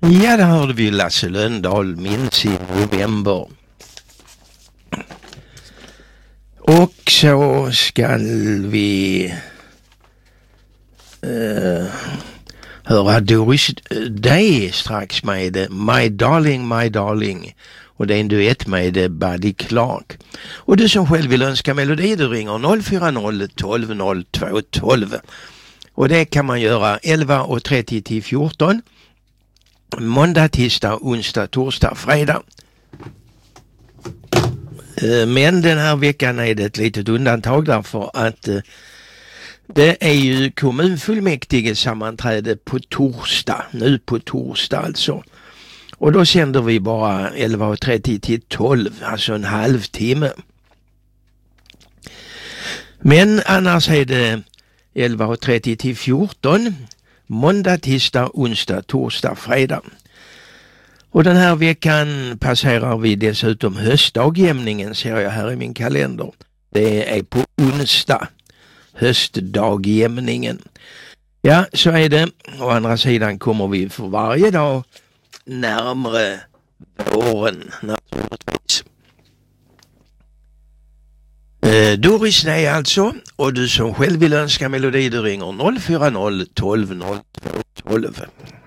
Ja, det hörde vi Lasse Lönndahl, minns i november. Och så ska vi höra Doris Day strax med My Darling. Och det är en duett med Buddy Clark. Och du som själv vill önska melodi, du ringer 040 12 02 12. Och det kan man göra 11.30 till 14. Måndag, tisdag, onsdag, torsdag, fredag. Men den här veckan är det ett litet undantag därför att det är ju kommunfullmäktige sammanträde på torsdag. Nu på torsdag alltså. Och då sänder vi bara 11.30 till 12, alltså en halvtimme. Men annars är det 11.30 till 14. Måndag, tisdag, onsdag, torsdag, fredag. Och den här veckan passerar vi dessutom höstdagjämningen, ser jag här i min kalender. Det är på onsdag, höstdagjämningen. Ja, så är det. Å andra sidan kommer vi för varje dag närmare våren, naturligtvis. Doris Day alltså, och du som själv vill önska melodi, du ringer 040 12 02 12.